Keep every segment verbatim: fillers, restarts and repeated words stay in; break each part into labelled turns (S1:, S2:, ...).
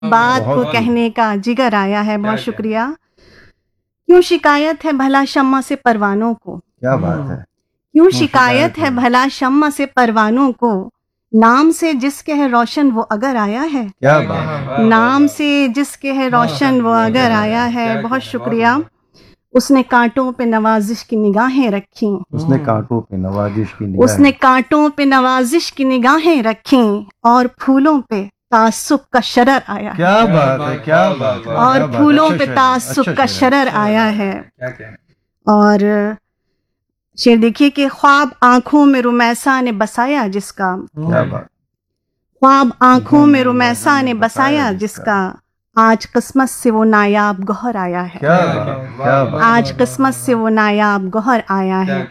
S1: बात को कहने का जिगर आया है। बहुत शुक्रिया। क्यों शिकायत है भला शम्मा से परवानों को,
S2: क्या बात है।
S1: क्यों शिकायत है भला शम्मा से परवानों को, नाम से जिसके है रोशन वो अगर आया है।
S2: क्या बात है।
S1: नाम से जिसके है रोशन वो अगर आया है। बहुत शुक्रिया। उसने कांटों पे नवाजिश की निगाहें रखी,
S2: उसने कांटों पे नवाजिश की निगाहें
S1: उसने कांटों पे नवाजिश की निगाहें रखी और फूलों पे तासुब का शरर आया है।
S2: क्या बात है, क्या बात है।
S1: और फूलों पे तासुब का शरर आया है। और शेर देखिए कि ख्वाब आंखों में रुमैसा ने बसाया जिसका,
S2: क्या बात।
S1: ख्वाब आंखों में रुमैसा ने बसाया जिसका, आज किस्मत से वो नायाब गौहर आया है।
S2: क्या बात, क्या बात।
S1: आज किस्मत से वो नायाब गौहर आया है।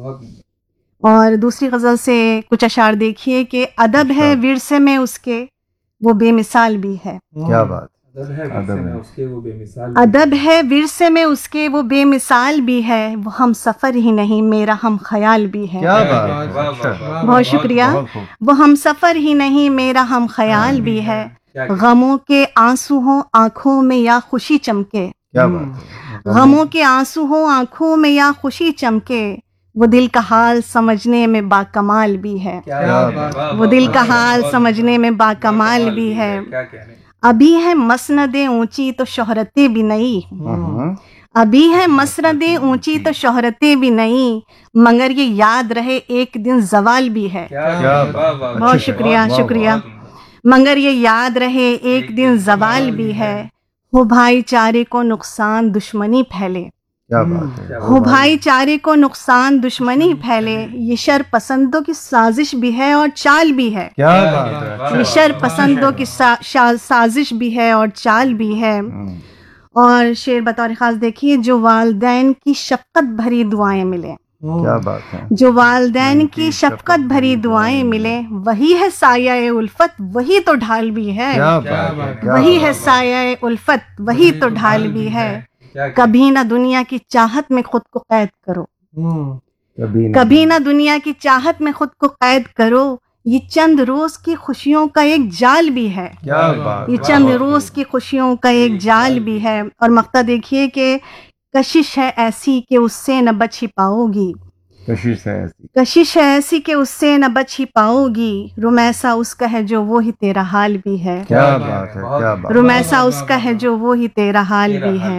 S1: और दूसरी गजल से कुछ अशार देखिए कि अदब है विरसे में उसके वो बेमिसाल भी है।
S2: क्या बात।
S3: अदब है उसके वो बेमिसाल,
S1: अदब है विरसे में उसके वो बेमिसाल भी है। वो हम सफर ही नहीं मेरा हम ख्याल भी है।
S2: क्या बात।
S1: बहुत शुक्रिया। वो हम सफर ही नहीं मेरा हम ख्याल भी है। गमों के आंसू हो आंखों में या खुशी चमके,
S2: क्या बात।
S1: गमों के आंसू हो आंखों में या खुशी चमके, वो दिल का हाल समझने में बाकमाल भी है। वो दिल का हाल समझने में बाकमाल भी है। अभी है मसनदें ऊंची तो शोहरतें भी नई, अभी है मसनदें ऊंची तो शोहरतें भी नई, मगर ये याद रहे एक दिन जवाल भी है। बहुत शुक्रिया, शुक्रिया। मगर ये याद रहे एक दिन जवाल भी है। हो भाईचारे को नुकसान दुश्मनी फैले,
S2: क्या बात है।
S1: हो भाईचारे को नुकसान दुश्मनी फैले, ये शर पसंदों की साजिश भी है और चाल भी है।
S2: क्या बात है।
S1: ये शर पसंदों की सा, साजिश भी है और चाल भी है। और शेर बतौर खास देखिए, जो वालदैन की शफकत भरी दुआएं मिले,
S2: क्या बात है।
S1: जो वालदैन की शफकत भरी दुआएं मिले, वही है साया उल्फत वही तो ढाल भी है।
S2: क्या बात है।
S1: वही है साया उल्फत वही तो ढाल भी है। कभी ना दुनिया की चाहत में खुद को कैद करो,
S2: कभी ना,
S1: कभी ना दुनिया की चाहत में खुद को कैद करो, ये चंद रोज की खुशियों का एक जाल भी है।
S2: क्या बात।
S1: ये चंद रोज की खुशियों का एक जाल भी है। और मक्ता देखिए कि कशिश है ऐसी कि उससे न बच ही पाओगी,
S2: कशिश है ऐसी,
S1: कशिश है ऐसी कि उससे न बच ही पाओगी, रुमैसा उसका है जो वो ही तेरा हाल भी है।
S2: क्या बात है, क्या बात।
S1: रुमैसा उसका है जो वो ही तेरा हाल भी है।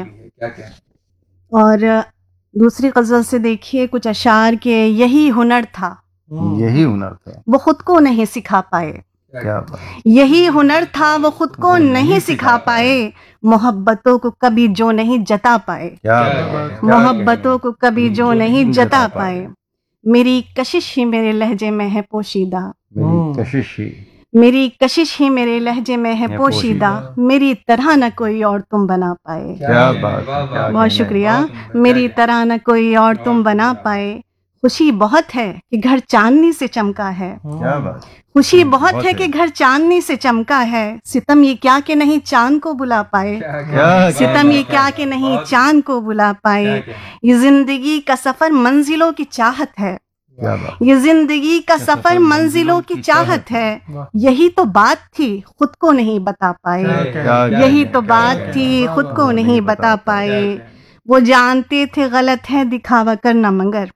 S1: और दूसरी गजल से देखिए कुछ अशार के, यही हुनर था,
S2: यही हुनर था,
S1: वो खुद को नहीं सिखा पाए।
S2: क्या बात।
S1: यही हुनर था वो खुद को नहीं सिखा पाए, मोहब्बतों को कभी जो नहीं जता पाए।
S2: क्या बात।
S1: मोहब्बतों को कभी जो नहीं जता पाए, मेरी कशिश ही मेरे लहजे में है पोशीदा,
S2: मेरी कशिश ही,
S1: मेरी कशिश ही मेरे लहजे में है पोशीदा, मेरी तरह न कोई और तुम बना पाए।
S2: क्या बात।
S1: बहुत शुक्रिया। मेरी तरह न कोई और तुम बना पाए। खुशी बहुत है कि घर चांदनी से चमका है,
S2: क्या बात।
S1: खुशी बहुत है कि घर चांदनी से चमका है, सितम ये क्या कि नहीं चांद को बुला पाए, सितम ये क्या कि नहीं चांद को बुला पाए। ये जिंदगी का सफर मंजिलों की चाहत है, ये जिंदगी का सफर मंजिलों की चाहत है, यही तो बात थी खुद को नहीं बता पाए, यही तो बात थी खुद को नहीं बता पाए। वो जानते थे गलत है दिखावा करना मगर,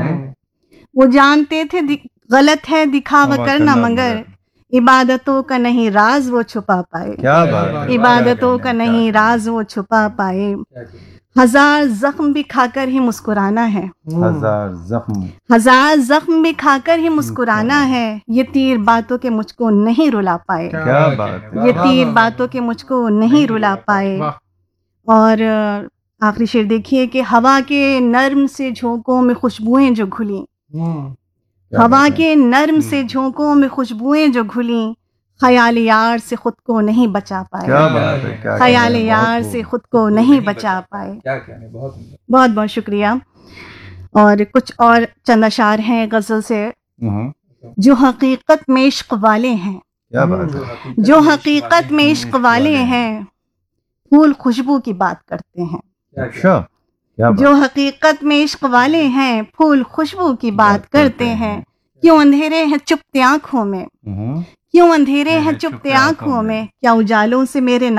S1: वो जानते थे गलत है दिखावा करना मगर, इबादतों का नहीं राज वो छुपा पाए।
S2: क्या बात।
S1: इबादतों का नहीं राज वो छुपा पाए। हजार जख्म भी खाकर ही मुस्कुराना है,
S2: हजार जख्म,
S1: हजार जख्म भी खाकर ही मुस्कुराना है, ये तीर बातों के मुझको नहीं रुला पाए।
S2: क्या बात।
S1: ये तीर बातों के मुझको नहीं रुला पाए। और आखिरी शेर देखिए कि हवा के नर्म से झोंकों में खुशबुएं जो घुली, हवा के नर्म से झोंकों में खुशबुएं जो घुली, ख्याल यार से खुद को नहीं बचा पाए।
S2: क्या बात है, क्या
S1: ख्याल यार से खुद को नहीं बचा पाए। बहुत बहुत शुक्रिया। और कुछ और चंद अशार हैं गजल से, जो हकीकत में इश्क वाले हैं,
S2: क्या बात है।
S1: जो हकीकत में इश्क वाले हैं, फूल खुशबू की बात करते हैं।
S2: अच्छा,
S1: जो हकीकत में इश्क वाले हैं, फूल खुशबू की बात करते हैं। क्यों अंधेरे हैं चुपते आंखों में, क्यों अंधेरे हैं
S2: मेरे
S1: चुपते आंखों में, क्या उजालों से मेरे